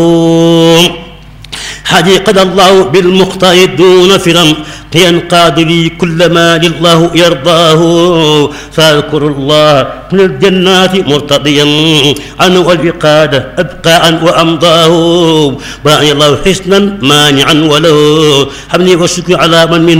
حديقة الله بالمختار دون فرم ينقاد لي كل ما لله يرضاه فاذكر الله من الجنات مرتضيا عنه والوقادة أبقاء وأمضاه باعي الله حسنا مانعا وله حمني والشكر على من